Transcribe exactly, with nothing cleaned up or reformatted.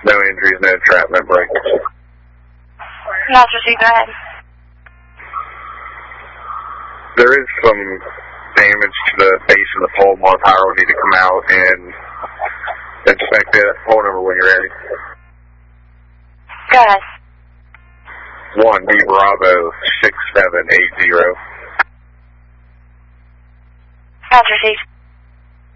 No injuries, no entrapment breakage. Master C, go ahead. There is some damage to the base of the pole. More power will need to come out and inspect it. Phone number when you're ready. Go ahead. one B Bravo six seven eight zero. Master C.